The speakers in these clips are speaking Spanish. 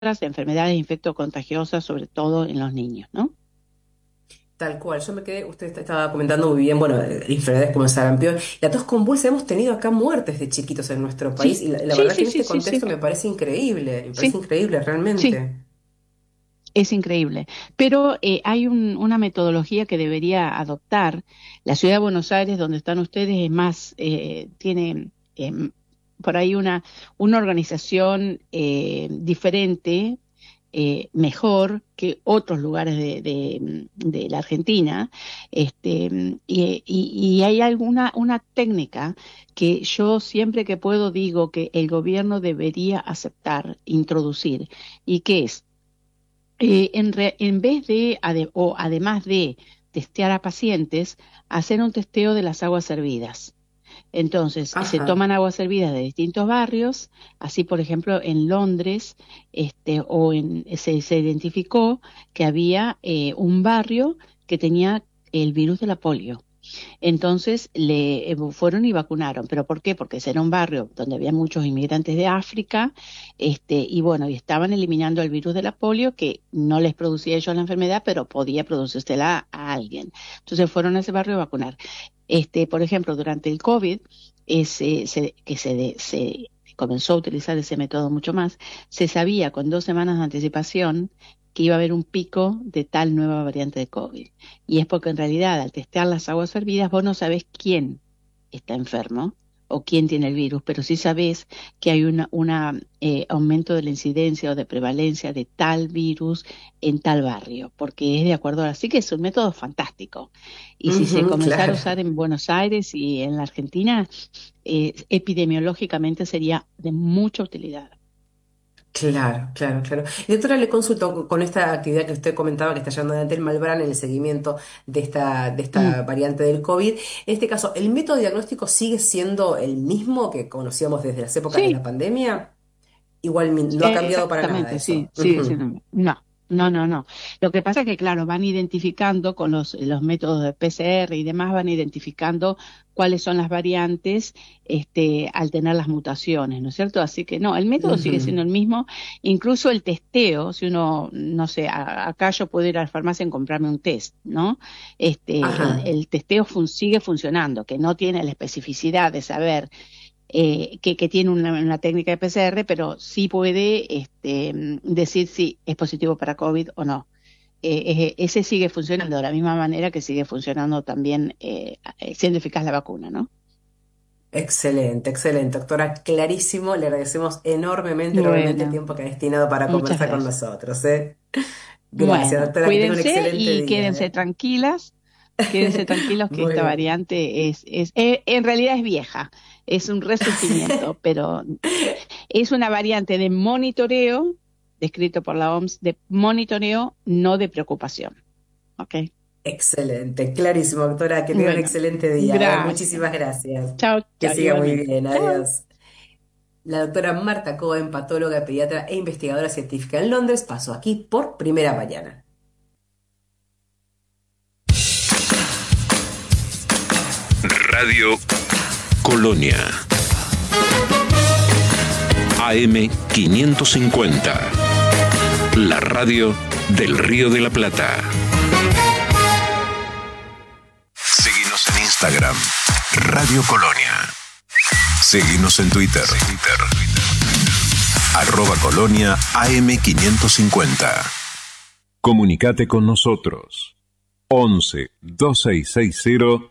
enfermedades infectocontagiosas, sobre todo en los niños, ¿no? Tal cual, yo me quedé, usted estaba comentando muy bien, bueno, enfermedades como el sarampión, la tos convulsa, hemos tenido acá muertes de chiquitos en nuestro país Sí, y la sí, verdad que sí, en sí, este sí, sí, contexto me parece sí, increíble sí. realmente. Es increíble, pero hay una metodología que debería adoptar la ciudad de Buenos Aires, donde están ustedes, es más, tiene por ahí una organización diferente, mejor que otros lugares de la Argentina, y hay una técnica que yo siempre que puedo digo que el gobierno debería aceptar, introducir, y que es en vez de, o además de testear a pacientes, hacer un testeo de las aguas servidas. Entonces, se Ajá. toman aguas servidas de distintos barrios, así por ejemplo en Londres, se identificó que había un barrio que tenía el virus de la polio. Entonces fueron y vacunaron. ¿Pero por qué? Porque ese era un barrio donde había muchos inmigrantes de África, y bueno, y estaban eliminando el virus de la polio que no les producía a ellos la enfermedad, pero podía producírsela a alguien. Entonces fueron a ese barrio a vacunar. Por ejemplo, durante el COVID, se comenzó a utilizar ese método mucho más, se sabía con 2 semanas de anticipación que iba a haber un pico de tal nueva variante de COVID. Y es porque en realidad al testear las aguas hervidas vos no sabés quién está enfermo o quién tiene el virus, pero sí sabés que hay una aumento de la incidencia o de prevalencia de tal virus en tal barrio, porque es de acuerdo así que es un método fantástico. Y si se Ujú, comenzara a claro. usar en Buenos Aires y en la Argentina, epidemiológicamente sería de mucha utilidad. Claro, claro, claro. Y doctora, le consulto con esta actividad que usted comentaba que está llevando adelante el Malbrán en el seguimiento de Mm, esta variante del COVID. En este caso, ¿el método de diagnóstico sigue siendo el mismo que conocíamos desde las épocas de la sí, pandemia? Igual no ha cambiado para nada exactamente, sí, eso. sigue Ujú. siendo. No, no, no, no. Lo que pasa es que, claro, van identificando con los métodos de PCR y demás, van identificando cuáles son las variantes, al tener las mutaciones, ¿no es cierto? Así que no, el método sigue Ujú. siendo el mismo. Incluso el testeo, si uno, no sé, acá yo puedo ir a la farmacia y comprarme un test, ¿no? Ajá. El testeo sigue funcionando, que no tiene la especificidad de saber que tiene una técnica de PCR, pero sí puede decir si es positivo para COVID o no. Ese sigue funcionando de la misma manera que sigue funcionando también, siendo eficaz la vacuna, ¿no? Excelente, excelente, doctora. Clarísimo. Le agradecemos enormemente, enormemente el Bueno, tiempo que ha destinado para muchas conversar con gracias. nosotros, ¿eh? Gracias, Bueno, doctora. Que tenga un cuídense excelente y día, ¿eh? quédense tranquilos que Muy esta bien. variante en realidad es vieja, es un resurgimiento, pero es una variante de monitoreo, descrito por la OMS, de monitoreo, no de preocupación. ¿Ok? Excelente, clarísimo, doctora. Que tenga un Bueno, excelente día, ¿eh? gracias. Muchísimas gracias. Chao, Que chao, siga muy igualmente. bien. Chao. Adiós. La doctora Marta Cohen, patóloga, pediatra e investigadora científica en Londres, pasó aquí por primera mañana. Radio Colonia. AM 550. La radio del Río de la Plata. Seguinos en Instagram. Radio Colonia. Seguinos en Twitter. @Colonia AM 550. Comunicate con nosotros. 11 2660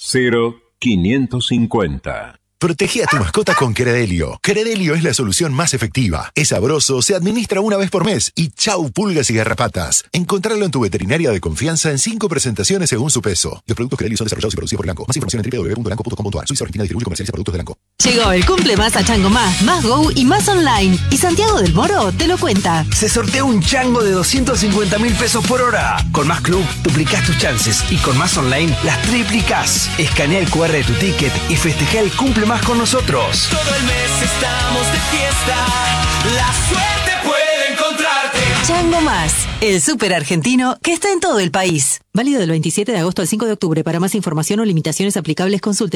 0550. Protegí a tu mascota con Credelio. Credelio es la solución más efectiva. Es sabroso, se administra una vez por mes y chau pulgas y garrapatas. Encontrarlo en tu veterinaria de confianza en 5 presentaciones según su peso. Los productos Credelio son desarrollados y producidos por Elanco. Más información en www.elanco.com.ar. Suiza Argentina distribuye y comercializa productos de Elanco. Llegó el cumple más a Chango Más Go y más online. Y Santiago del Moro te lo cuenta. Se sortea un chango de 250.000 pesos por hora. Con Más Club duplicás tus chances y con Más Online las triplicás. Escanea el QR de tu ticket y festeja el cumple más con nosotros. Todo el mes estamos de fiesta. La suerte puede encontrarte. Chango Más, el súper argentino que está en todo el país. Válido del 27 de agosto al 5 de octubre. Para más información o limitaciones aplicables, consulte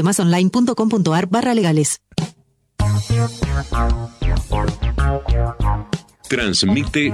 masonline.com.ar/legales. Transmite